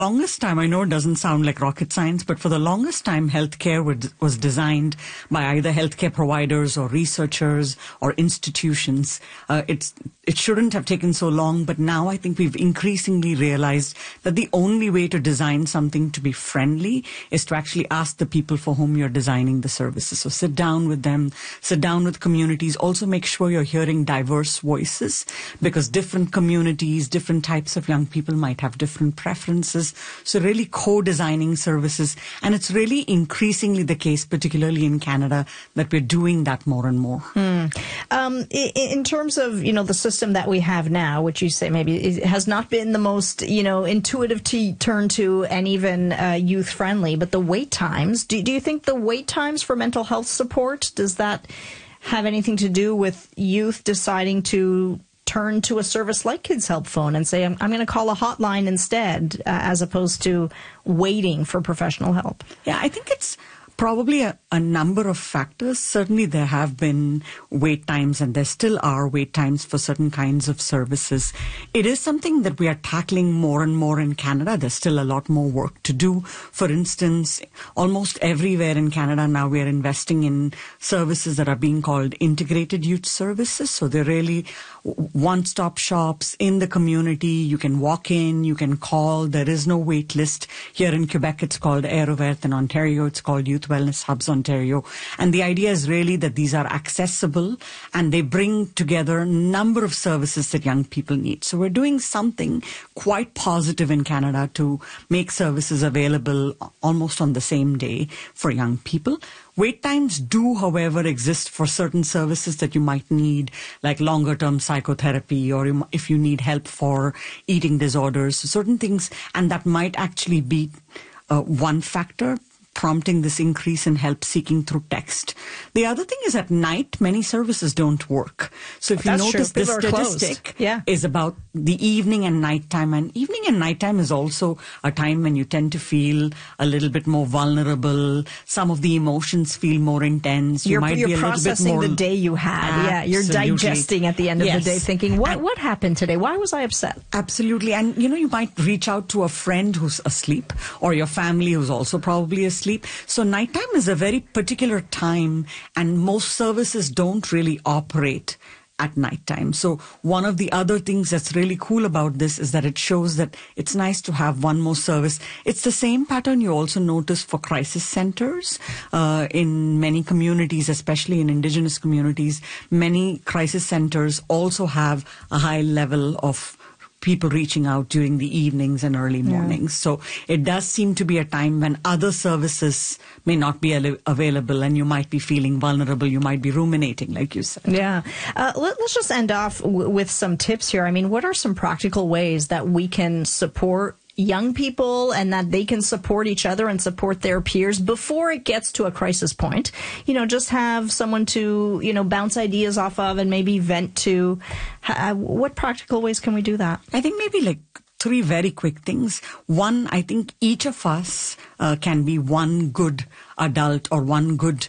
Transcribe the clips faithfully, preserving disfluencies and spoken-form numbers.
longest time, I know it doesn't sound like rocket science, but for the longest time, healthcare was, was designed by either healthcare providers or researchers or institutions. Uh, it's it shouldn't have taken so long, but now I think we've increasingly realized that the only way to design something to be friendly is to actually ask the people for whom you're designing the services. So sit down with them, sit down with communities. Also make sure you're hearing diverse voices, because different communities, different types of young people might have different preferences. So really co-designing services. And it's really increasingly the case, particularly in Canada, that we're doing that more and more. Mm. Um, in, in terms of, you know, the system that we have now, which you say maybe it has not been the most, you know, intuitive to turn to and even uh, youth friendly, but the wait times, do, do you think the wait times for mental health support, does that have anything to do with youth deciding to turn to a service like Kids Help Phone and say, I'm, I'm going to call a hotline instead, uh, as opposed to waiting for professional help? Yeah, I think it's probably a, a number of factors. Certainly there have been wait times, and there still are wait times for certain kinds of services. It is something that we are tackling more and more in Canada. There's still a lot more work to do. For instance, almost everywhere in Canada now we are investing in services that are being called integrated youth services. So they're really one-stop shops in the community. You can walk in, you can call. There is no wait list. Here in Quebec, it's called Aérovert. In Ontario, it's called Youth Wellness Hubs Ontario. And the idea is really that these are accessible and they bring together a number of services that young people need. So we're doing something quite positive in Canada to make services available almost on the same day for young people. Wait times do, however, exist for certain services that you might need, like longer-term psychotherapy, or if you need help for eating disorders, certain things, and that might actually be uh, one factor prompting this increase in help seeking through text. The other thing is at night, many services don't work. So if you That's notice, true. this statistic yeah. is about the evening and nighttime. And evening and nighttime is also a time when you tend to feel a little bit more vulnerable. Some of the emotions feel more intense. You you're might you're be a processing little bit more, the day you had. Yeah, you're absolutely. digesting at the end of Yes. the day, thinking, what, And- what happened today? Why was I upset? Absolutely. And, you know, you might reach out to a friend who's asleep, or your family who's also probably asleep. So nighttime is a very particular time, and most services don't really operate at nighttime. So one of the other things that's really cool about this is that it shows that it's nice to have one more service. It's the same pattern you also notice for crisis centers. Uh, in many communities, especially in Indigenous communities, many crisis centers also have a high level of people reaching out during the evenings and early mornings. Yeah. So it does seem to be a time when other services may not be al- available, and you might be feeling vulnerable. You might be ruminating, like you said. Yeah. Uh, let, let's just end off w- with some tips here. I mean, what are some practical ways that we can support young people and that they can support each other and support their peers before it gets to a crisis point? You know, just have someone to, you know, bounce ideas off of and maybe vent to. Uh, what practical ways can we do that? I think maybe like three very quick things. One, I think each of us uh, can be one good adult or one good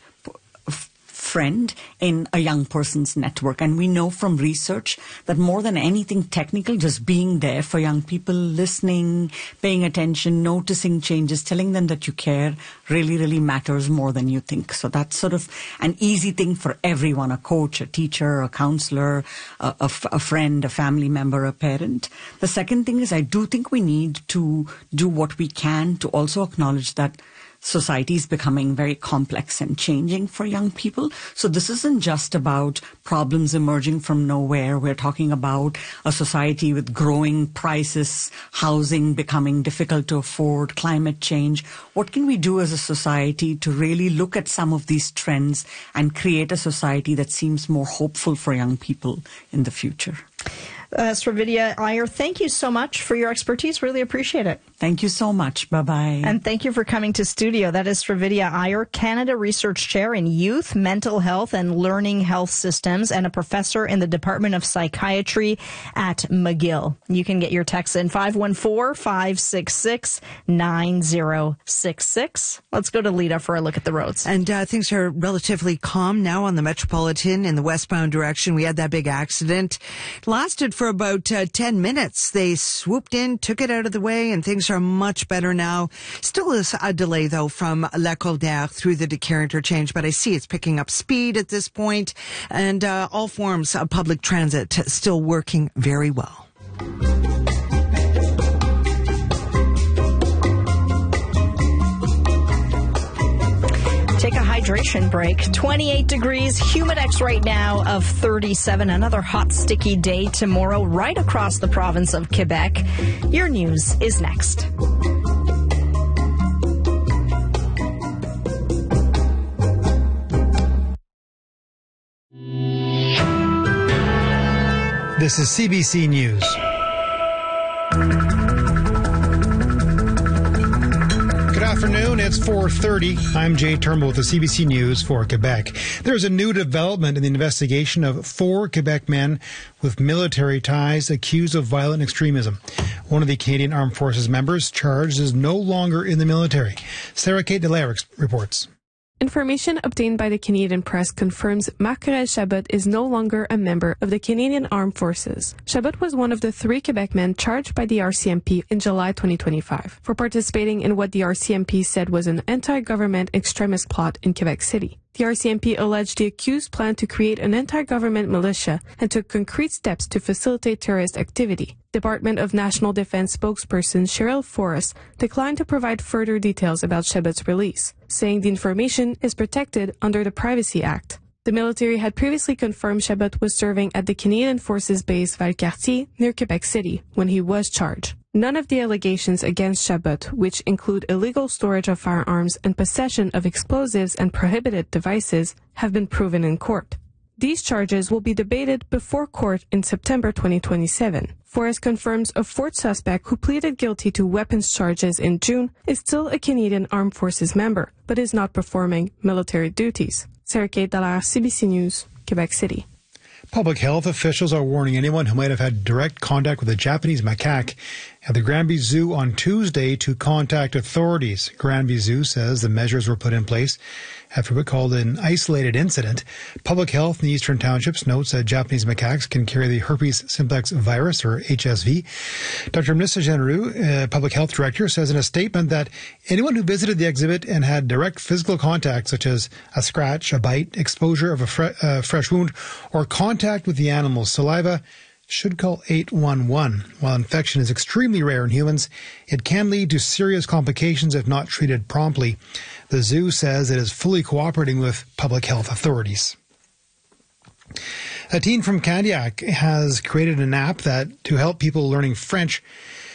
friend in a young person's network. And we know from research that more than anything technical, just being there for young people, listening, paying attention, noticing changes, telling them that you care really, really matters more than you think. So that's sort of an easy thing for everyone, a coach, a teacher, a counselor, a, a, a friend, a family member, a parent. The second thing is I do think we need to do what we can to also acknowledge that society is becoming very complex and changing for young people. So this isn't just about problems emerging from nowhere. We're talking about a society with growing prices, housing becoming difficult to afford, climate change. What can we do as a society to really look at some of these trends and create a society that seems more hopeful for young people in the future? Uh, Srividya Iyer, thank you so much for your expertise. Really appreciate it. Thank you so much. Bye-bye. And thank you for coming to studio. That is Srividya Iyer, Canada Research Chair in Youth, Mental Health and Learning Health Systems, and a professor in the Department of Psychiatry at McGill. You can get your texts in five one four, five six six, nine zero six six. Let's go to Lita for a look at the roads. And uh, things are relatively calm now on the Metropolitan in the westbound direction. We had that big accident. It lasted for about uh, ten minutes. They swooped in, took it out of the way, and things are are much better now. Still is a delay, though, from La Cordaire through the Decatur interchange, but I see it's picking up speed at this point, and uh, all forms of public transit still working very well. Take a hydration break. twenty-eight degrees, Humidex right now of thirty-seven. Another hot, sticky day tomorrow right across the province of Quebec. Your news is next. This is C B C News. Good afternoon, it's four thirty. I'm Jay Turnbull with the C B C News for Quebec. There's a new development in the investigation of four Quebec men with military ties accused of violent extremism. One of the Canadian Armed Forces members charged is no longer in the military. Sarah Kate Delaire reports. Information obtained by the Canadian press confirms Marc-Aurèle Chabot is no longer a member of the Canadian Armed Forces. Chabot was one of the three Quebec men charged by the R C M P in July twenty twenty-five for participating in what the R C M P said was an anti-government extremist plot in Quebec City. The R C M P alleged the accused planned to create an anti-government militia and took concrete steps to facilitate terrorist activity. Department of National Defense spokesperson Cheryl Forrest declined to provide further details about Chabot's release, saying the information is protected under the Privacy Act. The military had previously confirmed Chabot was serving at the Canadian Forces base Valcartier near Quebec City when he was charged. None of the allegations against Chabot, which include illegal storage of firearms and possession of explosives and prohibited devices, have been proven in court. These charges will be debated before court in September twenty twenty-seven. Forrest confirms a fourth suspect who pleaded guilty to weapons charges in June is still a Canadian Armed Forces member, but is not performing military duties. Sarah Kate Dallaire, C B C News, Quebec City. Public health officials are warning anyone who might have had direct contact with a Japanese macaque at the Granby Zoo on Tuesday to contact authorities. Granby Zoo says the measures were put in place after what called an isolated incident. Public Health in the Eastern Townships notes that Japanese macaques can carry the herpes simplex virus, or H S V. Doctor Melissa Genereux, uh, Public Health Director, says in a statement that anyone who visited the exhibit and had direct physical contact, such as a scratch, a bite, exposure of a fre- uh, fresh wound, or contact with the animal's saliva, should call eight one one. While infection is extremely rare in humans, it can lead to serious complications if not treated promptly. The zoo says it is fully cooperating with public health authorities. A teen from Candiac has created an app that to help people learning French.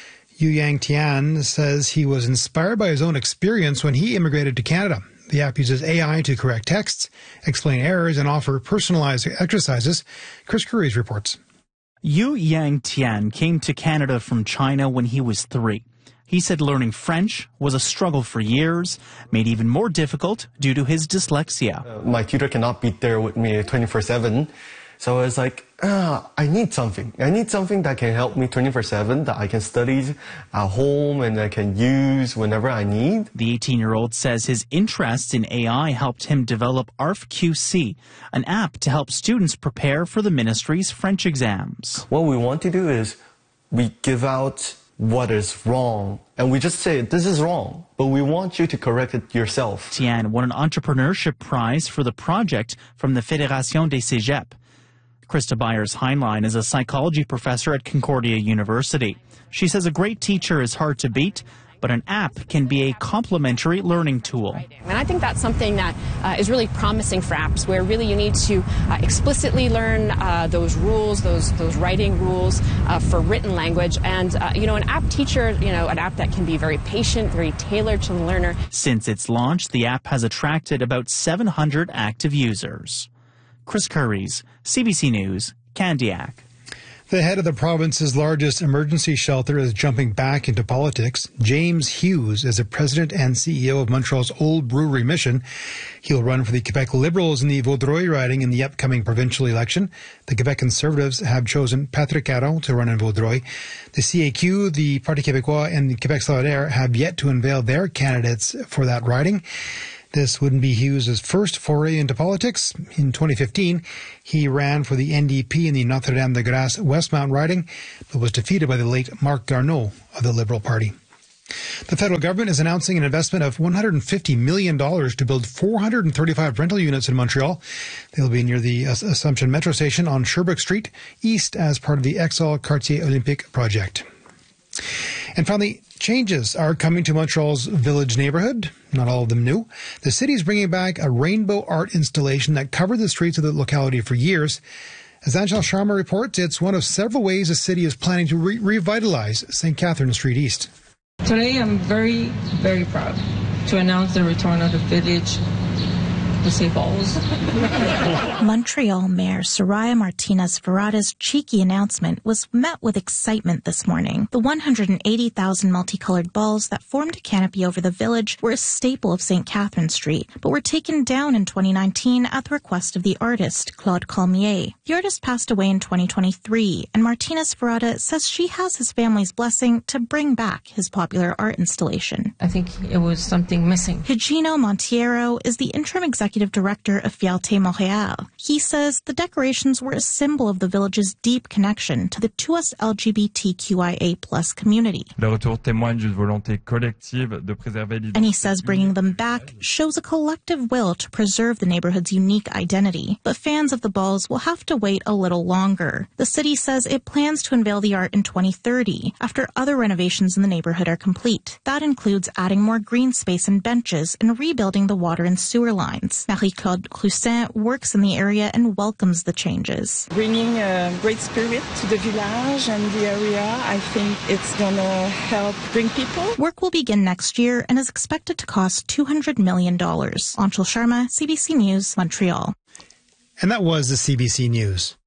Yu Yang Tian says he was inspired by his own experience when he immigrated to Canada. The app uses A I to correct texts, explain errors, and offer personalized exercises. Chris Curries reports. Yu Yang Tian came to Canada from China when he was three. He said learning French was a struggle for years, made even more difficult due to his dyslexia. Uh, my tutor cannot be there with me twenty-four seven. So it's like, ah, I need something. I need something that can help me twenty-four seven, that I can study at home and I can use whenever I need. The eighteen-year-old says his interest in A I helped him develop A R F Q C, an app to help students prepare for the ministry's French exams. What we want to do is we give out what is wrong, and we just say, this is wrong, but we want you to correct it yourself. Tian won an entrepreneurship prize for the project from the Fédération des Cégeps. Krista Byers-Heinlein is a psychology professor at Concordia University. She says a great teacher is hard to beat, but an app can be a complementary learning tool. And I think that's something that uh, is really promising for apps, where really you need to uh, explicitly learn uh, those rules, those those writing rules uh, for written language. And, uh, you know, an app teacher, you know, an app that can be very patient, very tailored to the learner. Since its launch, the app has attracted about seven hundred active users. Chris Curries, C B C News, Candiac. The head of the province's largest emergency shelter is jumping back into politics. James Hughes is the president and C E O of Montreal's Old Brewery Mission. He'll run for the Quebec Liberals in the Vaudreuil riding in the upcoming provincial election. The Quebec Conservatives have chosen Patrick Caron to run in Vaudreuil. The C A Q, the Parti Québécois, and the Quebec Solidaire have yet to unveil their candidates for that riding. This wouldn't be Hughes' first foray into politics. In twenty fifteen, he ran for the N D P in the Notre-Dame-de-Grâce Westmount riding, but was defeated by the late Marc Garneau of the Liberal Party. The federal government is announcing an investment of one hundred fifty million dollars to build four hundred thirty-five rental units in Montreal. They'll be near the Assumption Metro Station on Sherbrooke Street East as part of the Exal Quartier Olympique project. And finally, changes are coming to Montreal's Village neighborhood, not all of them new. The city is bringing back a rainbow art installation that covered the streets of the locality for years. As Angel Sharma reports, it's one of several ways the city is planning to re- revitalize Saint Catherine Street East. Today, I'm very, very proud to announce the return of the village to Saint Paul's. Montreal Mayor Soraya Martinez-Verada's cheeky announcement was met with excitement this morning. The one hundred eighty thousand multicolored balls that formed a canopy over the village were a staple of Saint Catherine Street, but were taken down in twenty nineteen at the request of the artist, Claude Colmier. The artist passed away in twenty twenty-three, and Martinez-Verada says she has his family's blessing to bring back his popular art installation. I think it was something missing. Higino Montiero is the interim executive director of Fierté Montréal. He says the decorations were a symbol of the village's deep connection to the Tuas L G B T Q I A plus community. Le retour témoigne d'une volonté collective de préserver l'identité. And he says bringing them back shows a collective will to preserve the neighborhood's unique identity. But fans of the balls will have to wait a little longer. The city says it plans to unveil the art in twenty thirty, after other renovations in the neighborhood are complete. That includes adding more green space and benches and rebuilding the water and sewer lines. Marie-Claude Clussin works in the area and welcomes the changes. Bringing a great spirit to the village and the area, I think it's going to help bring people. Work will begin next year and is expected to cost two hundred million dollars. Anshul Sharma, C B C News, Montreal. And that was the C B C News.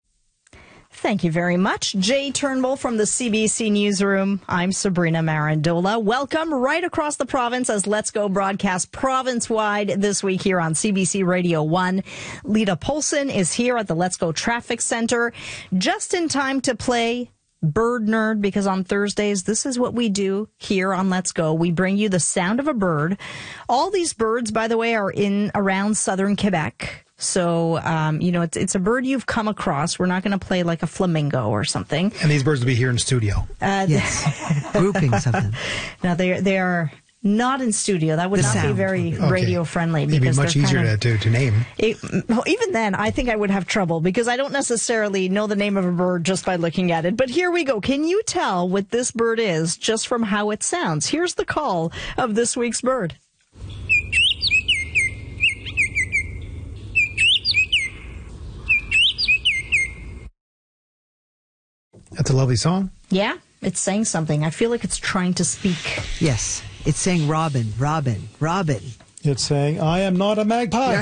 Thank you very much, Jay Turnbull from the C B C Newsroom. I'm Sabrina Marandola. Welcome right across the province as Let's Go broadcast province-wide this week here on C B C Radio one. Lita Polson is here at the Let's Go Traffic Center just in time to play Bird Nerd, because on Thursdays, this is what we do here on Let's Go. We bring you the sound of a bird. All these birds, by the way, are in around southern Quebec. So, um, you know, it's it's a bird you've come across. We're not going to play like a flamingo or something. And these birds will be here in studio. Uh, yes. Groupings of them. Now, they they are not in studio. That would the not sound. be very okay. radio friendly. It'd be much easier kind of, to, to name. It, well, even then, I think I would have trouble because I don't necessarily know the name of a bird just by looking at it. But here we go. Can you tell what this bird is just from how it sounds? Here's the call of this week's bird. That's a lovely song. Yeah, it's saying something. I feel like it's trying to speak. Yes, it's saying Robin, Robin, Robin. It's saying, I am not a magpie.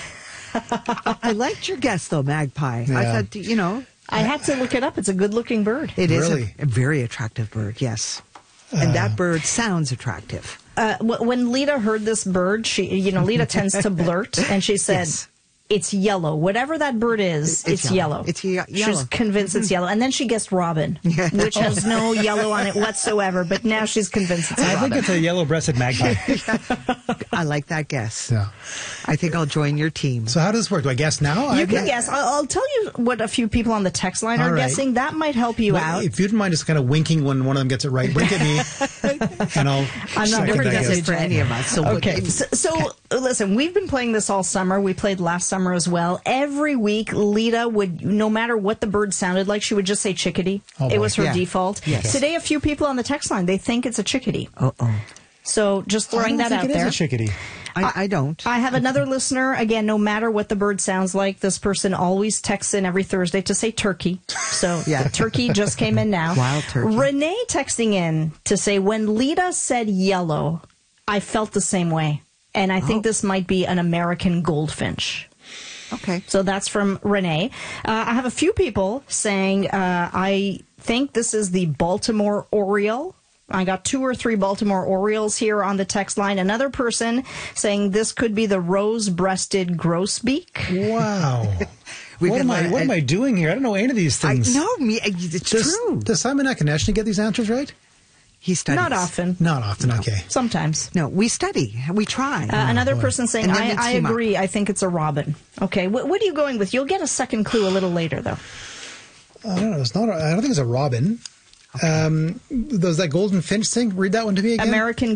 I liked your guess, though, magpie. Yeah. I thought, you know. I had to look it up. It's a good-looking bird. It is Really? a, a very attractive bird, yes. And Uh, that bird sounds attractive. Uh, w- when Lita heard this bird, she, you know, Lita tends to blurt, and she said, Yes. it's yellow. Whatever that bird is, It's it's, yellow. yellow. It's ye- She's yellow. convinced it's yellow. And then she guessed robin, which has no yellow on it whatsoever, but now she's convinced it's a I robin. think it's a yellow-breasted magpie. I like that guess. Yeah. I think I'll join your team. So how does this work? Do I guess now? You I can guess. I'll, I'll tell you what a few people on the text line All are right. guessing. That might help you Well, out. if you didn't mind just kind of winking when one of them gets it right, wink at me, and I'll. I'm not second never that guessing guess. for any of us. So Okay, so, so listen, we've been playing this all summer. We played last summer as well. Every week, Lita would, no matter what the bird sounded like, she would just say chickadee. Oh, it boy. was her Yeah. default. Yes. Today, a few people on the text line, they think it's a chickadee. Uh-oh. So just throwing I don't that think out it is there. a chickadee. I, I don't. I have another listener. Again, no matter what the bird sounds like, this person always texts in every Thursday to say turkey. So Yeah. the turkey just came in now. Wild turkey. Renee texting in to say, when Lita said yellow, I felt the same way. And I think Oh. this might be an American goldfinch. Okay. So that's from Renee. Uh, I have a few people saying, uh, I think this is the Baltimore Oriole. I got two or three Baltimore Orioles here on the text line. Another person saying this could be the rose-breasted grosbeak. Wow. We've what been am I? learning- What am I doing here? I don't know any of these I things. know me. It's Does, true. does Simon Akonechny get these answers right? He studies. Not often. Not often. Okay. Sometimes. No, we study. We try. Uh, another boy. person saying, And then I, we I team up. agree. I think it's a robin. Okay. What, what are you going with? You'll get a second clue a little later, though. I don't know. It's not. A, I don't think it's a robin. Um, those that Golden Finch thing. Read that one to me again. American